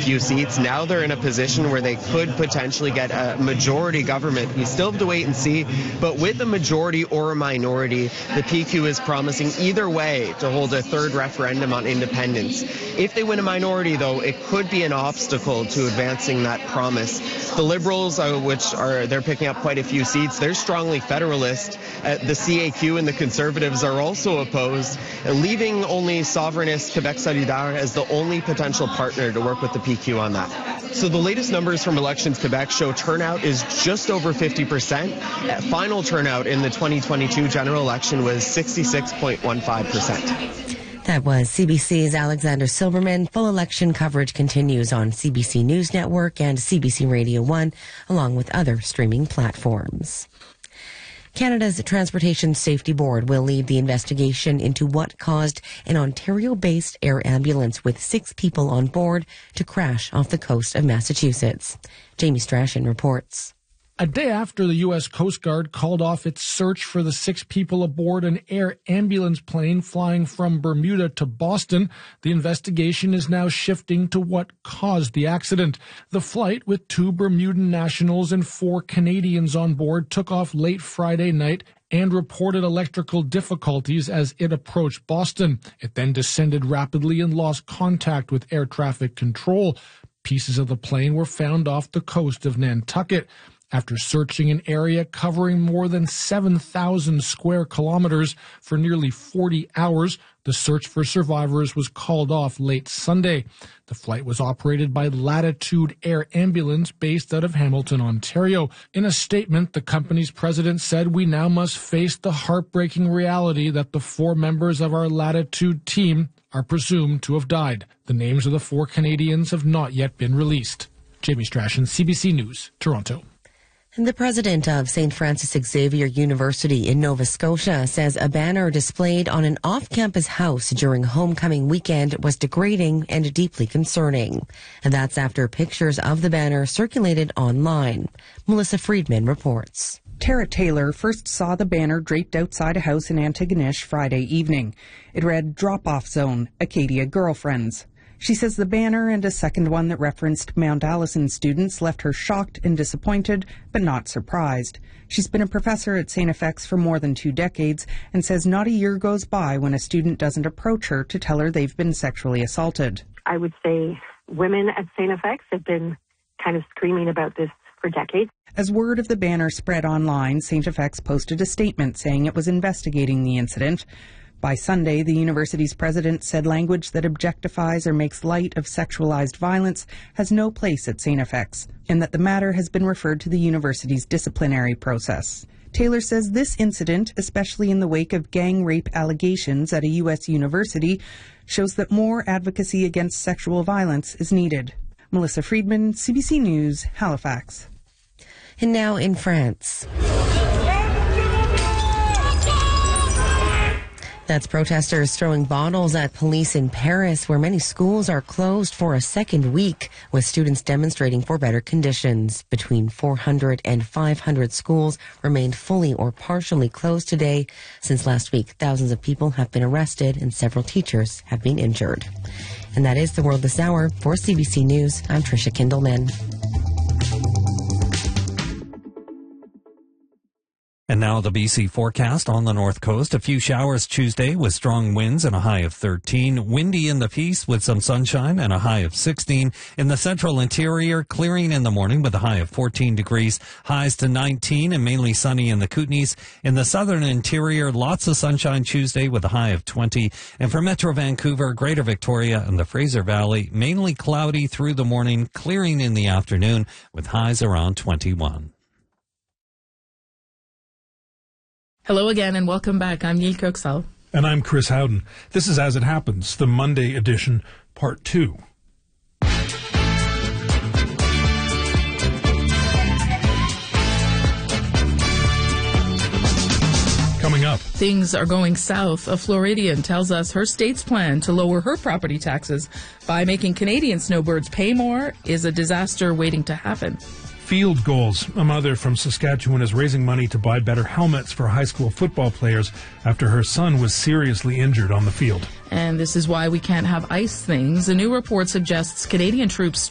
few seats. Now they're in a position where they could potentially get a majority government. We still have to wait and see, but with a majority or a minority, the PQ is promising either way to hold a third referendum on independence. If they win a minority, though, it could be an obstacle to advancing that promise. The Liberals, they're picking up quite a few seats, they're strongly federalist. The CAQ and the Conservatives are also opposed, leaving only sovereignist Quebec Solidaire as the only potential partner to work with the PQ on that. So the latest numbers from Elections Quebec show turnout is just over 50%. Final turnout in the 2022 general election was 66.15%. That was CBC's Alexander Silberman. Full election coverage continues on CBC News Network and CBC Radio 1, along with other streaming platforms. Canada's Transportation Safety Board will lead the investigation into what caused an Ontario-based air ambulance with 6 people on board to crash off the coast of Massachusetts. Jamie Strachan reports. A day after the U.S. Coast Guard called off its search for the 6 people aboard an air ambulance plane flying from Bermuda to Boston, the investigation is now shifting to what caused the accident. The flight, with 2 Bermudan nationals and 4 Canadians on board, took off late Friday night and reported electrical difficulties as it approached Boston. It then descended rapidly and lost contact with air traffic control. Pieces of the plane were found off the coast of Nantucket. After searching an area covering more than 7,000 square kilometers for nearly 40 hours, the search for survivors was called off late Sunday. The flight was operated by Latitude Air Ambulance based out of Hamilton, Ontario. In a statement, the company's president said, "We now must face the heartbreaking reality that the 4 members of our Latitude team are presumed to have died. The names of the 4 Canadians have not yet been released." Jamie Strachan, CBC News, Toronto. And the president of St. Francis Xavier University in Nova Scotia says a banner displayed on an off-campus house during homecoming weekend was degrading and deeply concerning. And that's after pictures of the banner circulated online. Melissa Friedman reports. Tara Taylor first saw the banner draped outside a house in Antigonish Friday evening. It read, "Drop-off Zone, Acadia Girlfriends." She says the banner and a second one that referenced Mount Allison students left her shocked and disappointed, but not surprised. She's been a professor at St. FX for more than 2 decades and says not a year goes by when a student doesn't approach her to tell her they've been sexually assaulted. I would say women at St. FX have been kind of screaming about this for decades. As word of the banner spread online, St. FX posted a statement saying it was investigating the incident. By Sunday, the university's president said language that objectifies or makes light of sexualized violence has no place at St. FX, and that the matter has been referred to the university's disciplinary process. Taylor says this incident, especially in the wake of gang rape allegations at a U.S. university, shows that more advocacy against sexual violence is needed. Melissa Friedman, CBC News, Halifax. And now in France. That's protesters throwing bottles at police in Paris, where many schools are closed for a second week, with students demonstrating for better conditions. Between 400 and 500 schools remained fully or partially closed today. Since last week, thousands of people have been arrested and several teachers have been injured. And that is The World This Hour. For CBC News, I'm Tricia Kindleman. And now the BC forecast on the north coast. A few showers Tuesday with strong winds and a high of 13. Windy in the Peace with some sunshine and a high of 16. In the central interior, clearing in the morning with a high of 14 degrees. Highs to 19 and mainly sunny in the Kootenays. In the southern interior, lots of sunshine Tuesday with a high of 20. And for Metro Vancouver, Greater Victoria and the Fraser Valley, mainly cloudy through the morning, clearing in the afternoon with highs around 21. Hello again and welcome back. I'm Neil Kirksall. And I'm Chris Howden. This is As It Happens, the Monday edition, Part 2. Coming up. Things are going south. A Floridian tells us her state's plan to lower her property taxes by making Canadian snowbirds pay more is a disaster waiting to happen. Field goals. A mother from Saskatchewan is raising money to buy better helmets for high school football players after her son was seriously injured on the field. And this is why we can't have ice things. A new report suggests Canadian troops